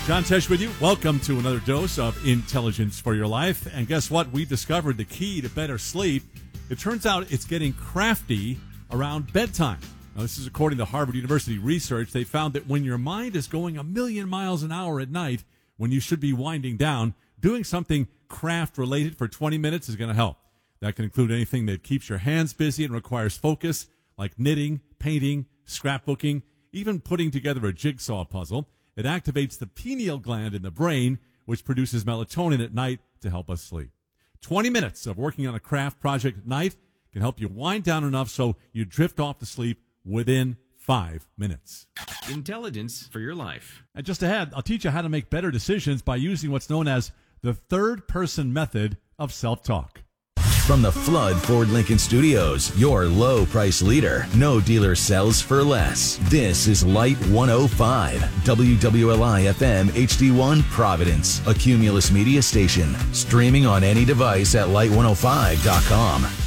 John Tesh with you. Welcome to another dose of intelligence for your life. And guess what? We discovered the key to better sleep. It turns out it's getting crafty around bedtime. Now, this is according to Harvard University research. They found that when your mind is going a million miles an hour at night, when you should be winding down, doing something craft-related for 20 minutes is going to help. That can include anything that keeps your hands busy and requires focus, like knitting, painting, scrapbooking, even putting together a jigsaw puzzle. It activates the pineal gland in the brain, which produces melatonin at night to help us sleep. 20 minutes of working on a craft project at night can help you wind down enough so you drift off to sleep within 5 minutes. Intelligence for your life. And just ahead, I'll teach you how to make better decisions by using what's known as the third-person method of self-talk. From the Flood Ford Lincoln Studios, your low price leader. No dealer sells for less. This is Light 105, WWLI FM HD1 Providence, a Cumulus media station. Streaming on any device at light105.com.